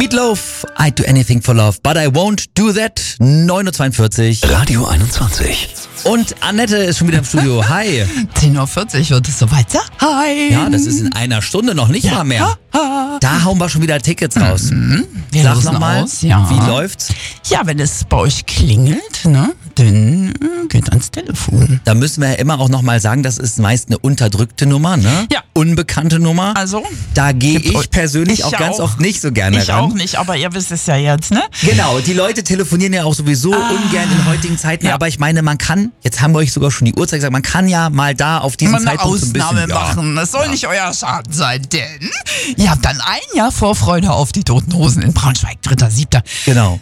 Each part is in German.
Meatloaf, I'd do anything for love, but I won't do that. 9.42 Uhr. Radio 21. Und Annette ist schon wieder im Studio. Hi. 10.40 Uhr wird es soweit sein. Hi. Ja, das ist in einer Stunde noch nicht mal mehr. Da hauen wir schon wieder Tickets raus. Wir Sag losen nochmal, aus, ja. wie läuft's? Ja, wenn es bei euch klingelt, ne, dann geht ans Telefon. Da müssen wir ja immer auch nochmal sagen, das ist meist eine unterdrückte Nummer, ne? Ja. Unbekannte Nummer. Also? Da gehe Gibt ich euch- persönlich ich auch ganz auch. oft nicht so gerne Ich ran. auch nicht, aber ihr wisst es ja jetzt, ne? Genau, die Leute telefonieren ja auch sowieso ungern in heutigen Zeiten, Ja. aber ich meine, man kann, jetzt haben wir euch sogar schon die Uhrzeit gesagt, man kann ja mal da auf diesen Mal eine Zeitpunkt so ein Ausnahme bisschen machen. Das soll nicht euer Schaden sein, denn ihr habt dann ein Jahr Vorfreude auf die Toten Hosen in Braunschweig, 3.7. Genau.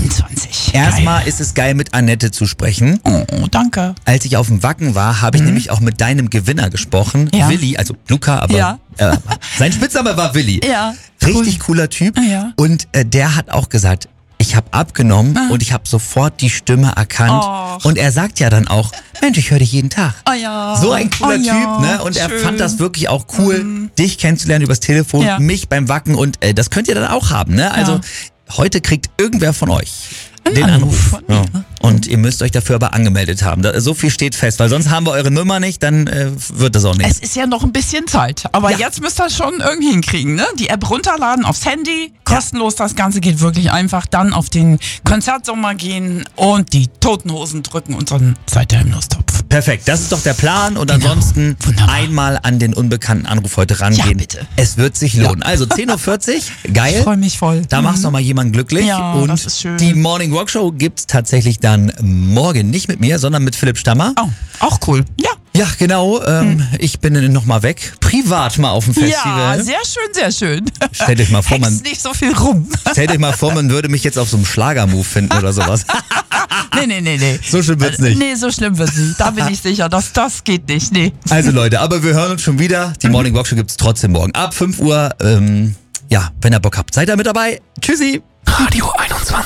27. Erstmal ist es geil, mit Annette zu sprechen. Geil. Oh, danke. Als ich auf dem Wacken war, habe ich nämlich auch mit deinem Gewinner gesprochen. Ja. Willi, also Luca, aber Ja. Sein Spitzname war Willi. Ja. Richtig cooler Typ. Ja. Und der hat auch gesagt, ich habe abgenommen und ich habe sofort die Stimme erkannt. Och. Und er sagt ja dann auch, Mensch, ich höre dich jeden Tag. Oh ja. So ein cooler Oh ja. Typ, ne? Und er Schön. fand das wirklich auch cool, dich kennenzulernen übers Telefon, Ja. mich beim Wacken und das könnt ihr dann auch haben, ne? Also heute kriegt irgendwer von euch den Anruf Anruf. von Ja. Und ihr müsst euch dafür aber angemeldet haben. So viel steht fest, weil sonst haben wir eure Nummer nicht, dann wird das auch nicht. Es ist ja noch ein bisschen Zeit, aber Ja. jetzt müsst ihr schon irgendwie hinkriegen, ne? Die App runterladen aufs Handy, kostenlos, das Ganze geht wirklich einfach. Dann auf den Konzertsommer gehen und die Toten Hosen drücken und dann seid ihr im Lostopf. Perfekt, das ist doch der Plan und Genau. ansonsten Wunderbar. einmal an den unbekannten Anruf heute rangehen. Ja, bitte. Es wird sich lohnen. Also 10.40 Uhr, geil. Ich freue mich voll. Da machst du noch mal jemanden glücklich. Ja, und das ist schön. die Morning Rock Show gibt's tatsächlich dann morgen nicht mit mir, sondern mit Philipp Stammer. Oh, auch cool. Ja. Ja, genau. Ich bin noch mal weg. Privat mal auf dem Festival. Ja, sehr schön, sehr schön. Stellt euch mal vor, Hext nicht so viel rum. man würde mich jetzt auf so einem Schlagermove finden oder sowas. Nee. So schlimm wird's nicht. Nee, so schlimm wird's nicht. Da bin ich sicher, das geht nicht. Nee. Also Leute, aber wir hören uns schon wieder. Die Morning Rock Show gibt's trotzdem morgen ab 5 Uhr. Ja, wenn ihr Bock habt, seid ihr mit dabei. Tschüssi. Radio 21.